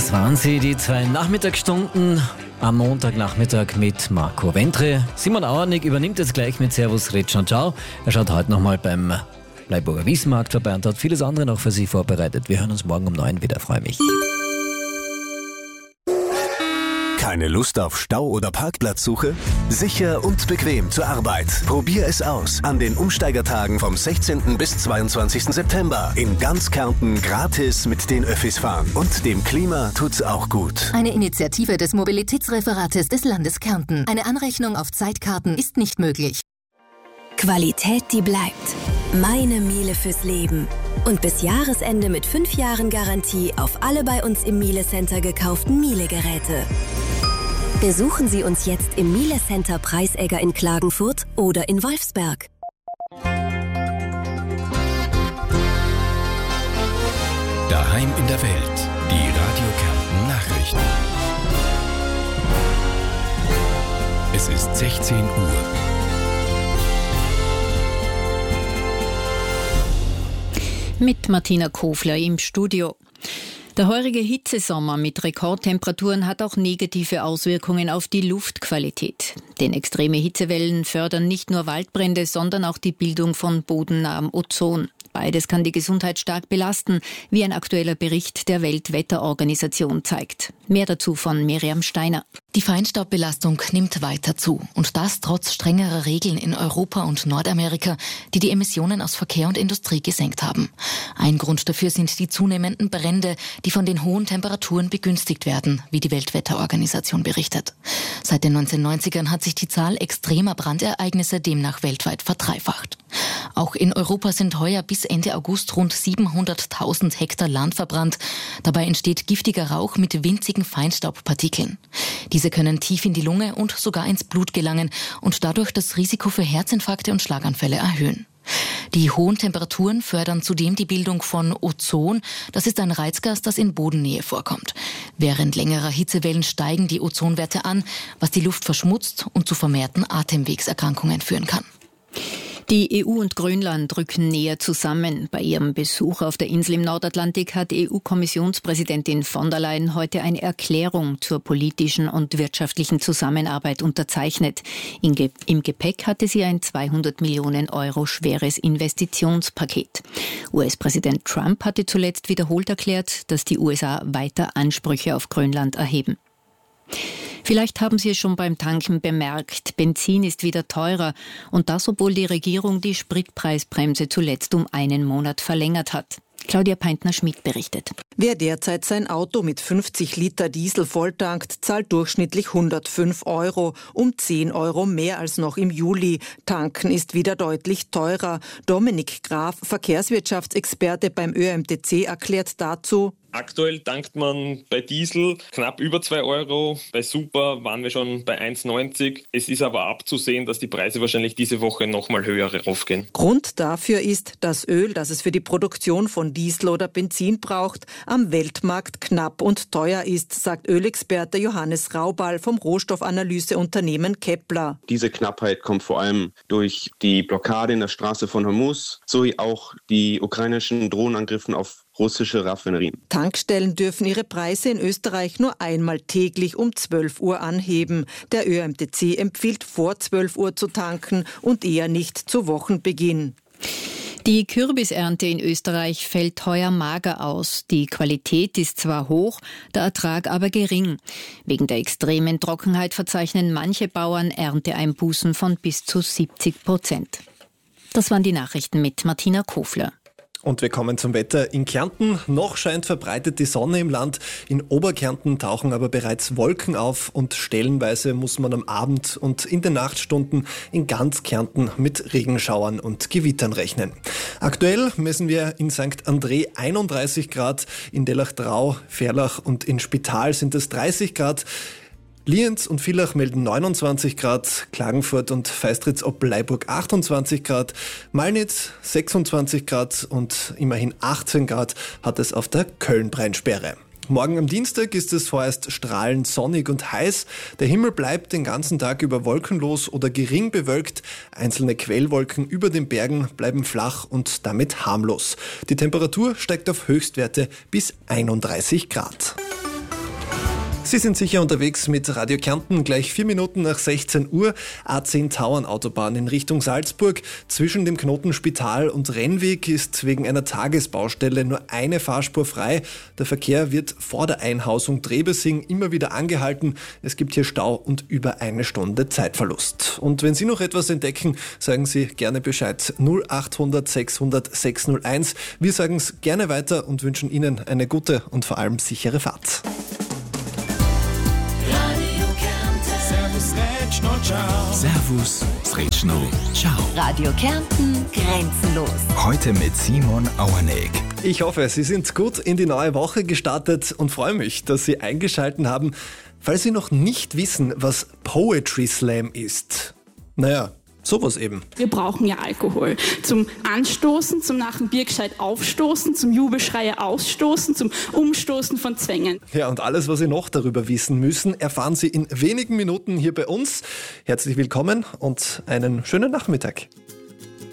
Das waren sie, die 2 Nachmittagsstunden am Montagnachmittag mit Marco Ventre. Simon Auernig übernimmt jetzt gleich mit Servus, Retsch und Ciao. Er schaut heute nochmal beim Bleiburger Wiesnmarkt vorbei und hat vieles andere noch für Sie vorbereitet. Wir hören uns morgen um 9 wieder, freue mich. Keine Lust auf Stau oder Parkplatzsuche? Sicher und bequem zur Arbeit. Probier es aus an den Umsteigertagen vom 16. bis 22. September. In ganz Kärnten gratis mit den Öffis fahren. Und dem Klima tut's auch gut. Eine Initiative des Mobilitätsreferates des Landes Kärnten. Eine Anrechnung auf Zeitkarten ist nicht möglich. Qualität, die bleibt. Meine Miele fürs Leben. Und bis Jahresende mit 5 Jahren Garantie auf alle bei uns im Miele Center gekauften Miele-Geräte. Besuchen Sie uns jetzt im Miele Center Preisegger in Klagenfurt oder in Wolfsberg. Daheim in der Welt. Die Radio Kärnten Nachrichten. Es ist 16 Uhr. Mit Martina Kofler im Studio. Der heurige Hitzesommer mit Rekordtemperaturen hat auch negative Auswirkungen auf die Luftqualität. Denn extreme Hitzewellen fördern nicht nur Waldbrände, sondern auch die Bildung von bodennahem Ozon. Beides kann die Gesundheit stark belasten, wie ein aktueller Bericht der Weltwetterorganisation zeigt. Mehr dazu von Miriam Steiner. Die Feinstaubbelastung nimmt weiter zu. Und das trotz strengerer Regeln in Europa und Nordamerika, die die Emissionen aus Verkehr und Industrie gesenkt haben. Ein Grund dafür sind die zunehmenden Brände, die von den hohen Temperaturen begünstigt werden, wie die Weltwetterorganisation berichtet. Seit den 1990ern hat sich die Zahl extremer Brandereignisse demnach weltweit verdreifacht. Auch in Europa sind heuer bis Ende August rund 700.000 Hektar Land verbrannt. Dabei entsteht giftiger Rauch mit winzigen Feinstaubpartikeln. Diese können tief in die Lunge und sogar ins Blut gelangen und dadurch das Risiko für Herzinfarkte und Schlaganfälle erhöhen. Die hohen Temperaturen fördern zudem die Bildung von Ozon. Das ist ein Reizgas, das in Bodennähe vorkommt. Während längerer Hitzewellen steigen die Ozonwerte an, was die Luft verschmutzt und zu vermehrten Atemwegserkrankungen führen kann. Die EU und Grönland rücken näher zusammen. Bei ihrem Besuch auf der Insel im Nordatlantik hat EU-Kommissionspräsidentin von der Leyen heute eine Erklärung zur politischen und wirtschaftlichen Zusammenarbeit unterzeichnet. Im Gepäck hatte sie ein 200 Millionen Euro schweres Investitionspaket. US-Präsident Trump hatte zuletzt wiederholt erklärt, dass die USA weiter Ansprüche auf Grönland erheben. Vielleicht haben Sie es schon beim Tanken bemerkt, Benzin ist wieder teurer und das, obwohl die Regierung die Spritpreisbremse zuletzt um 1 Monat verlängert hat. Claudia Peintner-Schmidt berichtet. Wer derzeit sein Auto mit 50 Liter Diesel volltankt, zahlt durchschnittlich 105 €, um 10 € mehr als noch im Juli. Tanken ist wieder deutlich teurer. Dominik Graf, Verkehrswirtschaftsexperte beim ÖMTC, erklärt dazu: Aktuell tankt man bei Diesel knapp über 2 €. Bei Super waren wir schon bei 1,90. Es ist aber abzusehen, dass die Preise wahrscheinlich diese Woche nochmal höher raufgehen. Grund dafür ist, dass Öl, das es für die Produktion von Diesel oder Benzin braucht, am Weltmarkt knapp und teuer ist, sagt Ölexperte Johannes Raubal vom Rohstoffanalyseunternehmen Kepler. Diese Knappheit kommt vor allem durch die Blockade in der Straße von Hormuz sowie auch die ukrainischen Drohnenangriffen auf russische Raffinerien. Tankstellen dürfen ihre Preise in Österreich nur einmal täglich um 12 Uhr anheben. Der ÖMTC empfiehlt vor 12 Uhr zu tanken und eher nicht zu Wochenbeginn. Die Kürbisernte in Österreich fällt heuer mager aus. Die Qualität ist zwar hoch, der Ertrag aber gering. Wegen der extremen Trockenheit verzeichnen manche Bauern Ernteeinbußen von bis zu 70%. Das waren die Nachrichten mit Martina Kofler. Und wir kommen zum Wetter in Kärnten. Noch scheint verbreitet die Sonne im Land. In Oberkärnten tauchen aber bereits Wolken auf und stellenweise muss man am Abend und in den Nachtstunden in ganz Kärnten mit Regenschauern und Gewittern rechnen. Aktuell messen wir in St. André 31 Grad, in Dellach-Drau, Ferlach und in Spital sind es 30 Grad. Lienz und Villach melden 29 Grad, Klagenfurt und Feistritz ob Bleiburg 28 Grad, Malnitz 26 Grad und immerhin 18 Grad hat es auf der Köln-Breinsperre. Morgen am Dienstag ist es vorerst strahlend sonnig und heiß. Der Himmel bleibt den ganzen Tag über wolkenlos oder gering bewölkt. Einzelne Quellwolken über den Bergen bleiben flach und damit harmlos. Die Temperatur steigt auf Höchstwerte bis 31 Grad. Sie sind sicher unterwegs mit Radio Kärnten, gleich 4 Minuten nach 16 Uhr, A10 Tauernautobahn in Richtung Salzburg. Zwischen dem Knoten Spital und Rennweg ist wegen einer Tagesbaustelle nur eine Fahrspur frei. Der Verkehr wird vor der Einhausung Trebesing immer wieder angehalten. Es gibt hier Stau und über 1 Stunde Zeitverlust. Und wenn Sie noch etwas entdecken, sagen Sie gerne Bescheid. 0800 600 601. Wir sagen es gerne weiter und wünschen Ihnen eine gute und vor allem sichere Fahrt. Servus, Sretschno, ciao. Radio Kärnten, grenzenlos. Heute mit Simon Auerneck. Ich hoffe, Sie sind gut in die neue Woche gestartet und freue mich, dass Sie eingeschaltet haben. Falls Sie noch nicht wissen, was Poetry Slam ist. Naja, sowas eben. Wir brauchen ja Alkohol. Zum Anstoßen, zum nach dem Bier gescheit aufstoßen, zum Jubelschreie ausstoßen, zum Umstoßen von Zwängen. Ja, und alles, was Sie noch darüber wissen müssen, erfahren Sie in wenigen Minuten hier bei uns. Herzlich willkommen und einen schönen Nachmittag.